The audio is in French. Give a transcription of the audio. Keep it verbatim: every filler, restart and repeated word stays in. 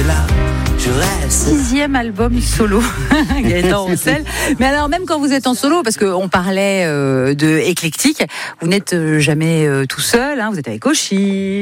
là, je reste. Sixième album solo, Gaëtan Roussel. Mais alors, même quand vous êtes en solo, parce qu'on parlait euh, de éclectique, vous n'êtes jamais euh, tout seul, hein, vous êtes avec Oshi.